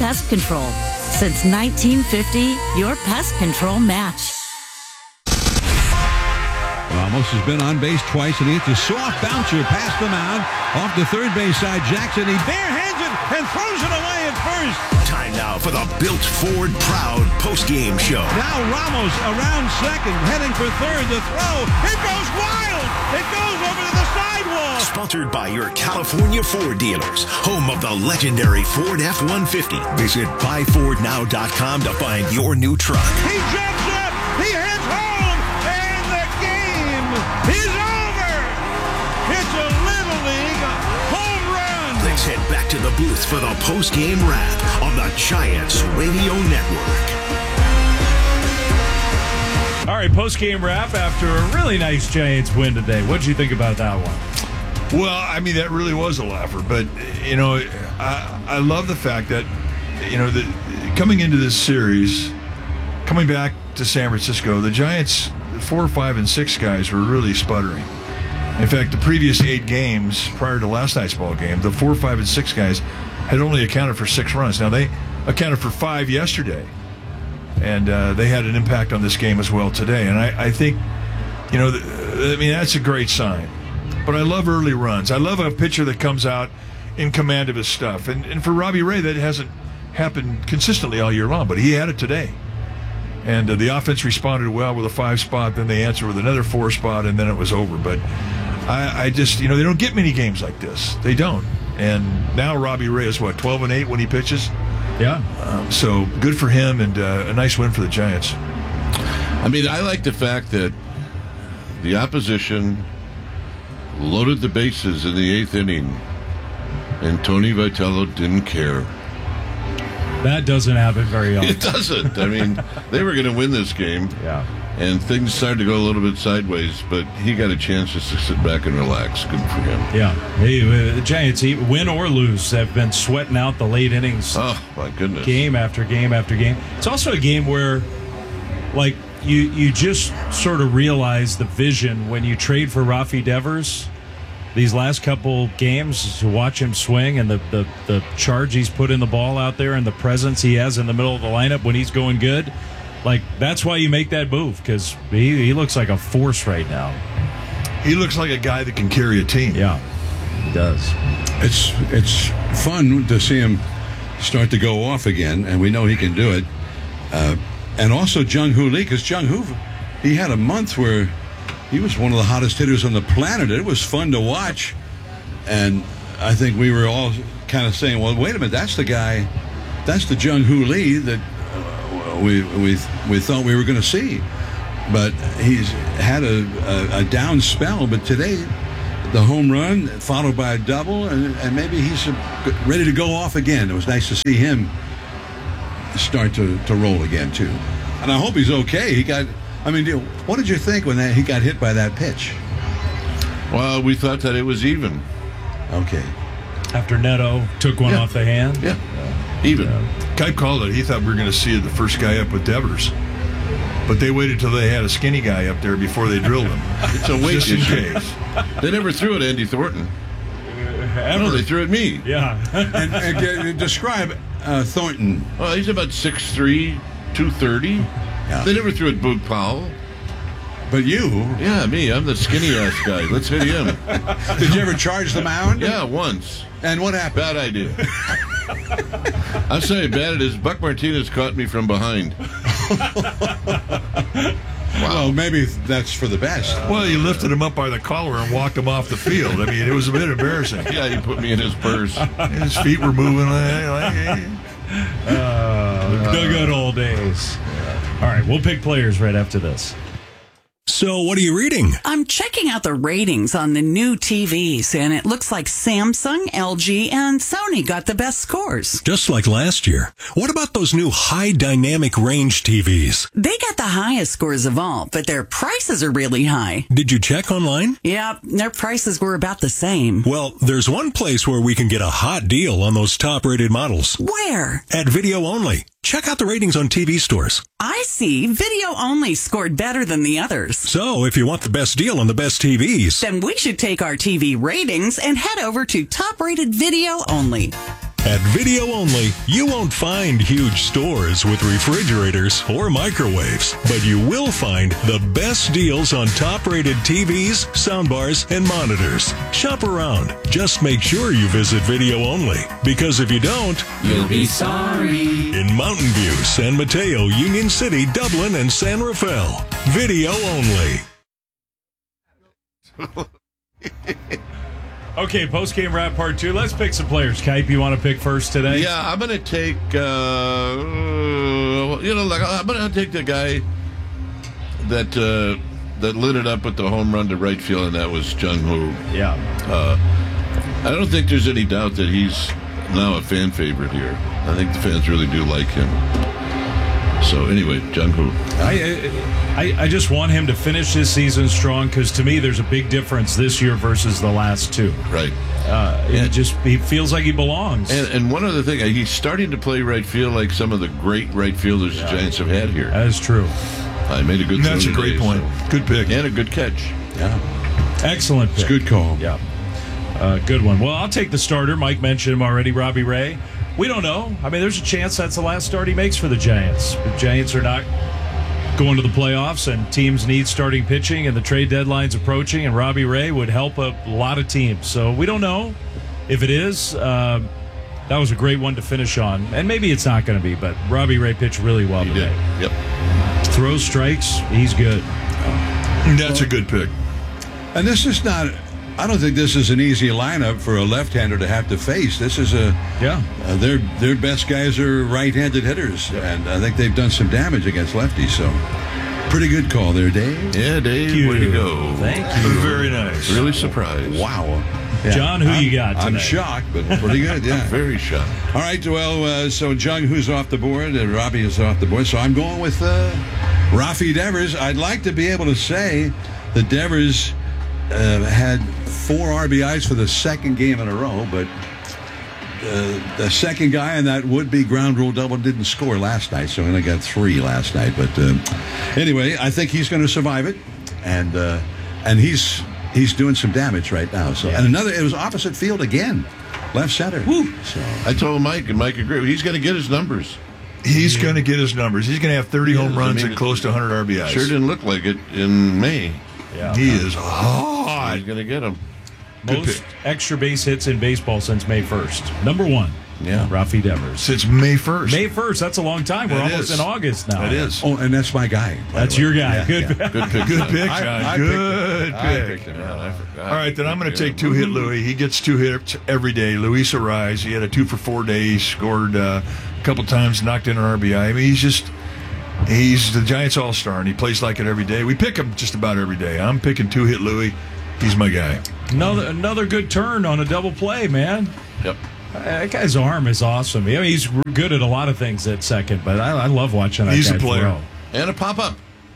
Pest Control. Since 1950, your pest control match. Ramos has been on base twice, and he hits a soft bouncer past the mound. Off the third base side, Jackson, he barehands it and throws it away at first. Time now for the Built Ford Proud postgame show. Now Ramos around second, heading for third. The throw, it goes wild. It goes over to the sidewall. Sponsored by your California Ford dealers, home of the legendary Ford F-150. Visit buyfordnow.com to find your new truck. He jumps up, he hits home, and the game is over. It's a Little League home run. Let's head back to the booth for the post-game wrap on the Giants Radio Network. All right, post-game wrap after a really nice Giants win today. What did you think about that one? Well, I mean, that really was a laugher. But, you know, I love the fact that, you know, coming into this series, coming back to San Francisco, the Giants, 4, 5, and 6 guys were really sputtering. In fact, the previous 8 games prior to last night's ball game, the 4, 5, and 6 guys had only accounted for 6 runs. Now, they accounted for 5 yesterday, and they had an impact on this game as well today. And I think, you know, I mean, that's a great sign. But I love early runs. I love a pitcher that comes out in command of his stuff. And for Robbie Ray, that hasn't happened consistently all year long, but he had it today. And the offense responded well with a 5 spot, then they answered with another 4 spot, and then it was over. But I just, you know, they don't get many games like this. They don't. And now Robbie Ray is, what, 12-8 when he pitches? Yeah. So good for him, and a nice win for the Giants. I mean, I like the fact that the opposition loaded the bases in the 8th inning, and Tony Vitello didn't care. That doesn't happen very often. It doesn't. I mean, they were going to win this game. Yeah. And things started to go a little bit sideways, but he got a chance just to sit back and relax. Good for him. Yeah. The Giants, win or lose, have been sweating out the late innings. Oh, my goodness. Game after game after game. It's also a game where, like, you just sort of realize the vision when you trade for Rafi Devers. These last couple games, to watch him swing and the charge he's put in the ball out there and the presence he has in the middle of the lineup when he's going good, like, that's why you make that move, because he looks like a force right now. He looks like a guy that can carry a team. Yeah, he does. It's fun to see him start to go off again, and we know he can do it. And also Jung-Hoo Lee, because Jung-Hoo, he had a month where he was one of the hottest hitters on the planet. It was fun to watch. And I think we were all kind of saying, well, wait a minute, that's the guy, that's the Jung-Hoo Lee that we thought we were going to see. But he's had a down spell. But today, the home run followed by a double, and maybe he's ready to go off again. It was nice to see him start to roll again, too. And I hope he's okay. What did you think when he got hit by that pitch? Well, we thought that it was even. Okay. After Neto took one off the hand? Yeah. Even. Kite called it. He thought we were going to see the first guy up with Devers. But they waited till they had a skinny guy up there before they drilled him. It's a weight just in issue. case. They never threw at Andy Thornton. No, they threw at me. Yeah. and describe Thornton. Well, he's about 6'3", 230. Yeah. They never threw at Boog Powell. But you? Yeah, me. I'm the skinny-ass guy. Let's hit him. Did you ever charge the mound? Yeah, once. And what happened? Bad idea. I'll tell you how bad it is. Buck Martinez caught me from behind. Wow. Well, maybe that's for the best. Well, you lifted him up by the collar and walked him off the field. I mean, it was a bit embarrassing. Yeah, he put me in his purse. His feet were moving. The good old days. All right, we'll pick players right after this. So what are you reading? I'm checking out the ratings on the new TVs, and it looks like Samsung, LG, and Sony got the best scores. Just like last year. What about those new high dynamic range TVs? They got the highest scores of all, but their prices are really high. Did you check online? Yeah, their prices were about the same. Well, there's one place where we can get a hot deal on those top-rated models. Where? At Video Only. Check out the ratings on TV stores. I see. Video Only scored better than the others. So, if you want the best deal on the best TVs, then we should take our TV ratings and head over to top-rated Video Only. At Video Only, you won't find huge stores with refrigerators or microwaves, but you will find the best deals on top-rated TVs, soundbars, and monitors. Shop around. Just make sure you visit Video Only, because if you don't, you'll be sorry. In Mountain View, San Mateo, Union City, Dublin, and San Rafael. Video Only. Okay, post-game wrap part 2. Let's pick some players. Kipe, you want to pick first today? Yeah, I'm going to take, I'm going to take the guy that lit it up with the home run to right field, and that was Jung Ho. Yeah. I don't think there's any doubt that he's now a fan favorite here. I think the fans really do like him. So anyway, Jung Ho. I just want him to finish this season strong, because to me there's a big difference this year versus the last 2. Right. He feels like he belongs. And one other thing, he's starting to play right field like some of the great right fielders the Giants have had here. That is true. I made a good That's a great point. So. Good pick. And a good catch. Yeah. Excellent pick. It's a good call. Yeah. Good one. Well, I'll take the starter. Mike mentioned him already, Robbie Ray. We don't know. I mean, there's a chance that's the last start he makes for the Giants. The Giants are not going to the playoffs, and teams need starting pitching, and the trade deadline's approaching, and Robbie Ray would help a lot of teams. So we don't know if it is. That was a great one to finish on. And maybe it's not going to be, but Robbie Ray pitched really well today. Yep. Throws strikes, he's good. That's a good pick. And this is not... I don't think this is an easy lineup for a left-hander to have to face. This is their best guys are right-handed hitters, and I think they've done some damage against lefties. So, pretty good call there, Dave. Yeah, Dave, way to go. Thank you. Very nice. Really surprised. Wow. Yeah. John, who you got today? I'm shocked, but pretty good, yeah. Very shocked. All right, well, so Jung Ho's off the board, and Robbie is off the board, so I'm going with Rafi Devers. I'd like to be able to say that Devers had 4 RBIs for the second game in a row, but the second guy in that would-be ground rule double didn't score last night, so he only got 3 last night. But anyway, I think he's going to survive it, and he's doing some damage right now. So and it was opposite field again, left center. Woo. So I told Mike, and Mike agreed. He's going to get his numbers. He's going to get his numbers. He's going to have 30 home runs and close to 100 RBIs. Sure didn't look like it in May. Yeah. He is hot. He's going to get them. Most extra base hits in baseball since May 1st. Number 1. Yeah. Rafi Devers. Since May 1st. May 1st. That's a long time. We're almost in August now. It is. Oh, and that's my guy. That's your guy. Good pick. Good pick. Good pick, John. Good pick. I forgot. All right, then I'm going to take 2-hit Louis. He gets 2 hits every day. Luis Arraez. He had a 2-for-4 day. He scored a couple times, knocked in an RBI. I mean, he's the Giants all-star, and he plays like it every day. We pick him just about every day. I'm picking 2-hit Louis. He's my guy. Another good turn on a double play, man. Yep. That guy's arm is awesome. I mean, he's good at a lot of things at second, but I love watching that guy. He's a player. Throw. And a pop-up.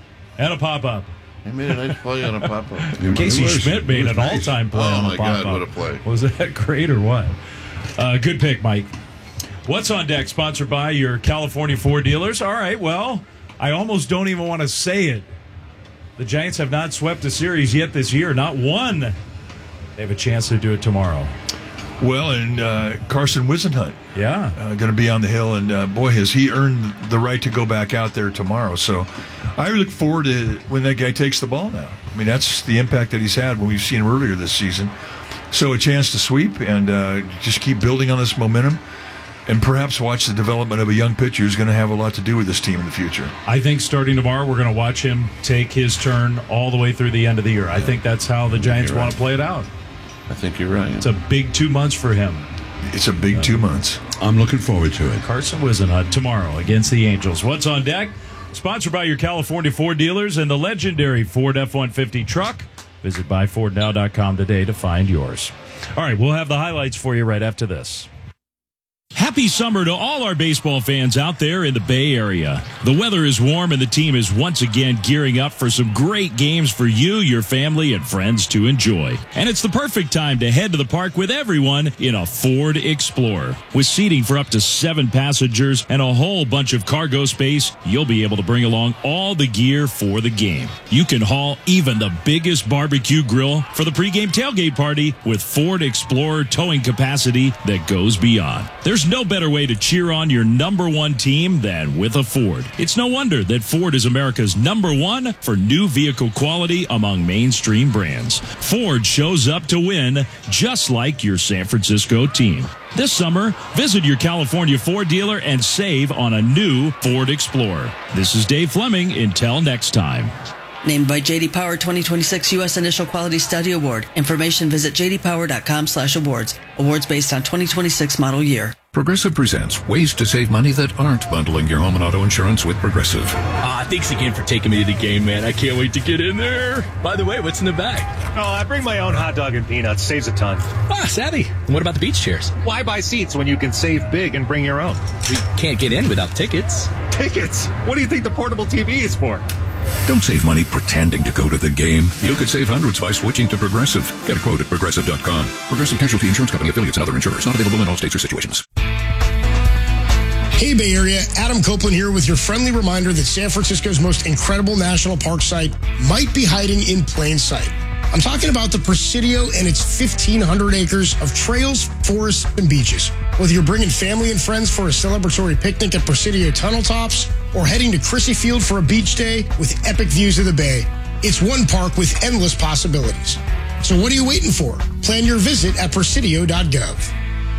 He made a nice play on a pop-up. Casey Schmidt made an all-time play on a pop-up. Oh, my God, what a play. Was that great or what? Good pick, Mike. What's on deck? Sponsored by your California Ford dealers. All right, well, I almost don't even want to say it. The Giants have not swept a series yet this year. Not one. They have a chance to do it tomorrow. Well, and Carson Whisenhunt. Yeah. Going to be on the hill. And, boy, has he earned the right to go back out there tomorrow. So I look forward to when that guy takes the ball now. I mean, that's the impact that he's had when we've seen him earlier this season. So a chance to sweep and just keep building on this momentum. And perhaps watch the development of a young pitcher who's going to have a lot to do with this team in the future. I think starting tomorrow, we're going to watch him take his turn all the way through the end of the year. I think that's how the Giants want to play it out. I think you're right. It's a big 2 months for him. It's a big 2 months. I'm looking forward to it. Carson Whisenhunt tomorrow against the Angels. What's on deck? Sponsored by your California Ford dealers and the legendary Ford F-150 truck. Visit buyfordnow.com today to find yours. All right, we'll have the highlights for you right after this. Happy summer to all our baseball fans out there in the Bay Area. The weather is warm and the team is once again gearing up for some great games for you, your family, and friends to enjoy. And it's the perfect time to head to the park with everyone in a Ford Explorer. With seating for up to 7 passengers and a whole bunch of cargo space, you'll be able to bring along all the gear for the game. You can haul even the biggest barbecue grill for the pregame tailgate party with Ford Explorer towing capacity that goes beyond. There's no better way to cheer on your number one team than with a Ford. It's no wonder that Ford is America's number one for new vehicle quality among mainstream brands. Ford shows up to win, just like your San Francisco team. This summer, visit your California Ford dealer and save on a new Ford Explorer. This is Dave Fleming. Until next time. Named by J.D. Power 2026 U.S. Initial Quality Study Award. Information visit jdpower.com/awards. Awards based on 2026 model year. Progressive presents ways to save money that aren't bundling your home and auto insurance with Progressive. Thanks again for taking me to the game, man. I can't wait to get in there. By the way, what's in the bag? Oh, I bring my own hot dog and peanuts. Saves a ton. Savvy. And what about the beach chairs? Why buy seats when you can save big and bring your own? We can't get in without tickets. Tickets? What do you think the portable TV is for? Don't save money pretending to go to the game. You could save hundreds by switching to Progressive. Get a quote at Progressive.com. Progressive Casualty Insurance Company, affiliates, and other insurers. Not available in all states or situations. Hey, Bay Area. Adam Copeland here with your friendly reminder that San Francisco's most incredible national park site might be hiding in plain sight. I'm talking about the Presidio and its 1,500 acres of trails, forests, and beaches. Whether you're bringing family and friends for a celebratory picnic at Presidio tunnel tops or heading to Crissy Field for a beach day with epic views of the bay, it's one park with endless possibilities. So what are you waiting for? Plan your visit at presidio.gov.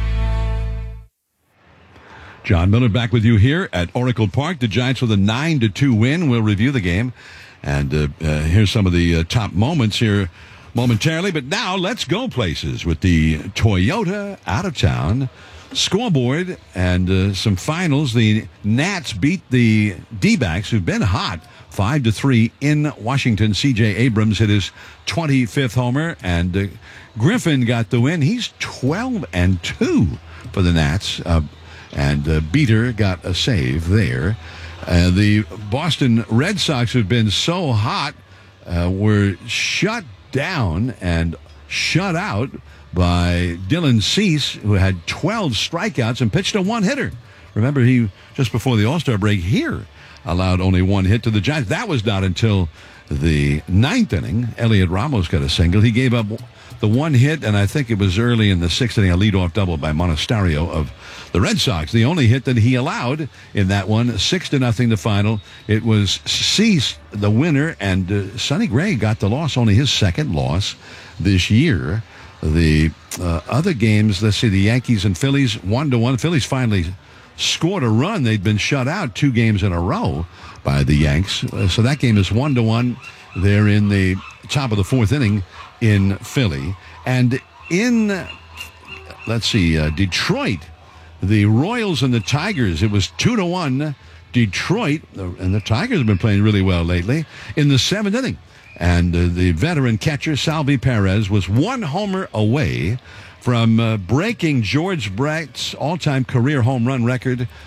John Miller back with you here at Oracle Park. The Giants with a 9-2 win. We'll review the game. And here's some of the top moments here momentarily. But now let's go places with the Toyota out-of-town scoreboard and some finals. The Nats beat the D-backs, who've been hot, 5-3 in Washington. C.J. Abrams hit his 25th homer, and Griffin got the win. He's 12-2 for the Nats. And Beater got a save there. The Boston Red Sox have been so hot, were shut down and shut out by Dylan Cease, who had 12 strikeouts and pitched a one-hitter. Remember, he, just before the All-Star break here, allowed only one hit to the Giants. That was not until the 9th inning. Elliot Ramos got a single. He gave up the one hit, and I think it was early in the 6th inning, a leadoff double by Monasterio of the Red Sox. The only hit that he allowed in that one, 6-0 the final. It was Cease, the winner, and Sonny Gray got the loss, only his second loss this year. The other games, let's see, the Yankees and Phillies, 1-1. Phillies finally scored a run. They'd been shut out 2 games in a row by the Yanks. So that game is 1-1. They're in the top of the 4th inning in Philly. And in, let's see, Detroit, the Royals and the Tigers, it was 2-1 Detroit, and the Tigers have been playing really well lately, in the 7th inning. And the veteran catcher, Salvi Perez, was 1 homer away from breaking George Brett's all-time career home run record